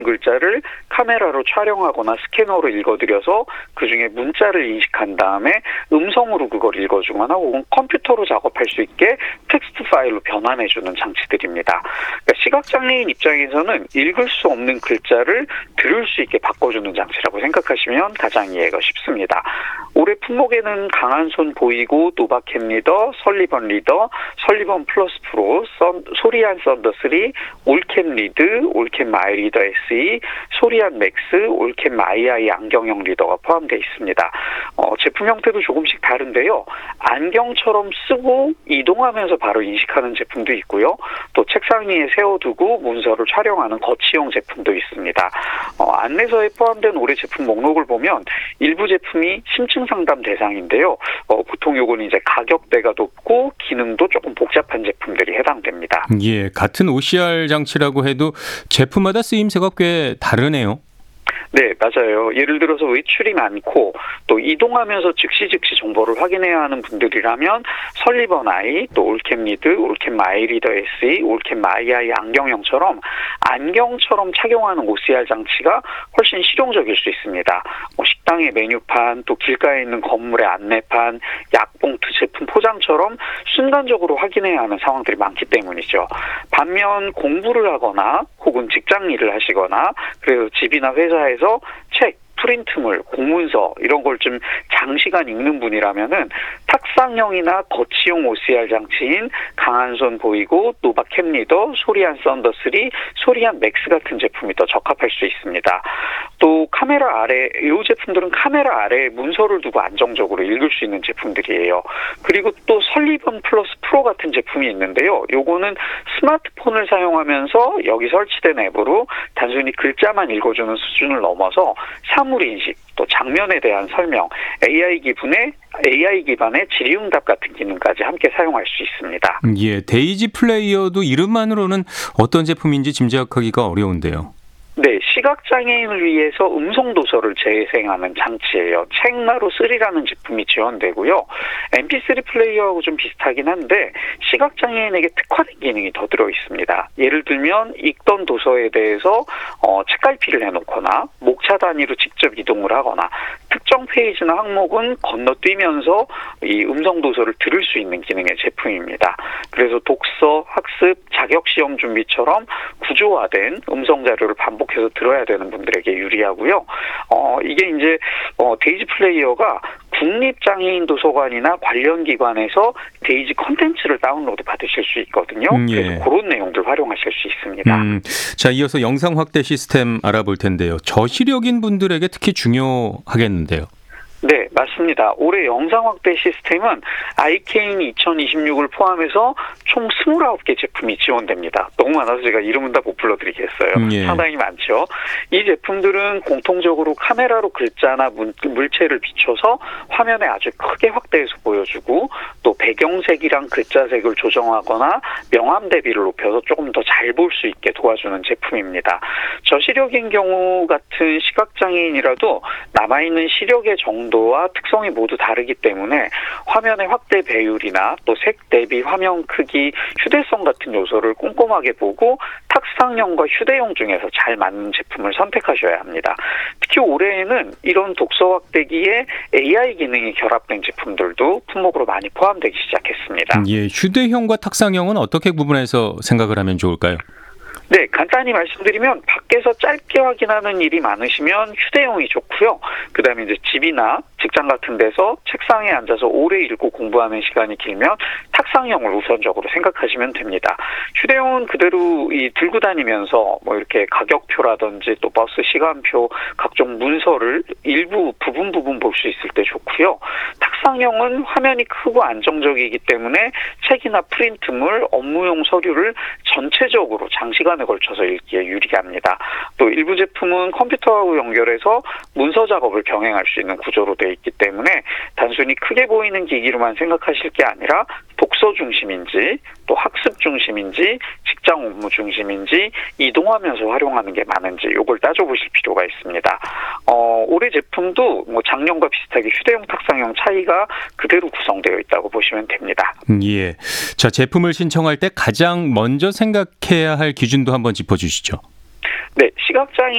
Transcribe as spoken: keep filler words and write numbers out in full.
글자를 카메라로 촬영하거나 스캐너로 읽어드려서 그중에 문자를 인식한 다음에 음성으로 그걸 읽어주거나 혹은 컴퓨터로 작업할 수 있게 텍스트 파일로 변환해주는 장치들입니다. 그러니까 시각장애인 입장에서는 읽을 수 없는 글자를 들을 수 있게 바꿔주는 장치라고 생각하시면 가장 이해가 쉽습니다. 올해 품목에는 강한손 보이고 노바캠 리더, 설리번 리더, 설리번 플러스 프로, 선, 소리안 썬더 삼, 올캠 리드, 올캠 마이 리더 에스이, 소리안 맥스, 올캠 마이아이 안경형 리더가 포함되어 있습니다. 어, 제품 형태도 조금씩 다른데요. 안경처럼 쓰고 이동하면서 바로 인식하는 제품도 있고요. 또 책상 위에 세워두고 문서를 촬영하는 거치형 제품도 있습니다. 어, 안내서에 포함된 올해 제품 목록을 보면 일부 제품이 심층 상담 대상인데요. 어, 보통 요거는 이제 가격대가 높고 기능도 조금 복잡한 제품들이 해당됩니다. 예, 같은 오씨알 장치라고 해도 제품마다 쓰임새가 꽤 다르네요. 네, 맞아요. 예를 들어서 외출이 많고 또 이동하면서 즉시 즉시 정보를 확인해야 하는 분들이라면 설리번 아이, 또 올캠 리드, 올캠 마이 리더 에스이, 올캠 마이아이 안경형처럼 안경처럼 착용하는 오씨알 장치가 훨씬 실용적일 수 있습니다. 뭐 식당의 메뉴판, 또 길가에 있는 건물의 안내판, 약봉투 제품 포장처럼 순간적으로 확인해야 하는 상황들이 많기 때문이죠. 반면 공부를 하거나 혹은 직장 일을 하시거나 그래서 집이나 회사에서 책, 프린트물, 공문서 이런 걸 좀 장시간 읽는 분이라면은 탁상형이나 거치용 오씨알 장치인 강한손 보이고 노바캠 리더, 소리안 썬더 삼, 소리안 맥스 같은 제품이 더 적합할 수 있습니다. 또 카메라 아래 이 제품들은 카메라 아래에 문서를 두고 안정적으로 읽을 수 있는 제품들이에요. 그리고 또 설리번 플러스 프로 같은 제품이 있는데요. 요거는 스마트폰을 사용하면서 여기 설치된 앱으로 단순히 글자만 읽어주는 수준을 넘어서 사물 인식, 또 장면에 대한 설명, 에이아이 기반의 에이아이 기반의 질의응답 같은 기능까지 함께 사용할 수 있습니다. 예, 데이지 플레이어도 이름만으로는 어떤 제품인지 짐작하기가 어려운데요. 네, 시각장애인을 위해서 음성 도서를 재생하는 장치예요. 책나루 삼이라는 제품이 지원되고요. 엠피쓰리 플레이어하고 좀 비슷하긴 한데 시각장애인에게 특화된 기능이 더 들어있습니다. 예를 들면 읽던 도서에 대해서 어, 책갈피를 해놓거나 목차 단위로 직접 이동을 하거나 특정 페이지나 항목은 건너뛰면서 이 음성 도서를 들을 수 있는 기능의 제품입니다. 그래서 독서, 학습, 자격시험 준비처럼 구조화된 음성 자료를 반복해서 들어야 되는 분들에게 유리하고요. 어, 이게 이제 어, 데이지 플레이어가 국립장애인 도서관이나 관련 기관에서 데이지 콘텐츠를 다운로드 받으실 수 있거든요. 음, 예. 그래서 그런 내용들 활용하실 수 있습니다. 음, 자, 이어서 영상 확대 시스템 알아볼 텐데요. 저시력인 분들에게 특히 중요하겠는데요. 네, 맞습니다. 올해 영상 확대 시스템은 아이케인 이천이십육을 포함해서 총 이십구 개 제품이 지원됩니다. 너무 많아서 제가 이름은 다 못 불러드리겠어요. 음, 예. 상당히 많죠. 이 제품들은 공통적으로 카메라로 글자나 문, 물체를 비춰서 화면에 아주 크게 확대해서 보여주고 또 배경색이랑 글자색을 조정하거나 명암 대비를 높여서 조금 더 잘 볼 수 있게 도와주는 제품입니다. 저시력인 경우 같은 시각장애인이라도 남아있는 시력의 정도와 특성이 모두 다르기 때문에 화면의 확대 배율이나 또 색 대비 화면 크기, 휴대성 같은 요소를 꼼꼼하게 보고 탁상형과 휴대용 중에서 잘 맞는 제품을 선택하셔야 합니다. 특히 올해에는 이런 독서 확대기에 에이아이 기능이 결합된 제품들도 품목으로 많이 포함되기 시작했습니다. 예, 휴대형과 탁상형은 어떻게 구분해서 생각을 하면 좋을까요? 네, 간단히 말씀드리면 밖에서 짧게 확인하는 일이 많으시면 휴대용이 좋고요. 그다음에 이제 집이나 직장 같은 데서 책상에 앉아서 오래 읽고 공부하는 시간이 길면 탁상형을 우선적으로 생각하시면 됩니다. 휴대용은 그대로 이 들고 다니면서 뭐 이렇게 가격표라든지 또 버스 시간표, 각종 문서를 일부 부분 부분 볼 수 있을 때 좋고요. 탁상형은 화면이 크고 안정적이기 때문에 책이나 프린트물, 업무용 서류를 전체적으로 장시간에 걸쳐서 읽기에 유리합니다. 또 일부 제품은 컴퓨터하고 연결해서 문서 작업을 병행할 수 있는 구조로 되어 있기 때문에 단순히 크게 보이는 기기로만 생각하실 게 아니라 독서 중심인지 또 학습 중심인지 직장 업무 중심인지 이동하면서 활용하는 게 많은지 이걸 따져보실 필요가 있습니다. 어, 올해 제품도 뭐 작년과 비슷하게 휴대용 탁상형 차이가 그대로 구성되어 있다고 보시면 됩니다. 예. 자, 제품을 신청할 때 가장 먼저 생각해야 할 기준도 한번 짚어주시죠. 네, 시각장애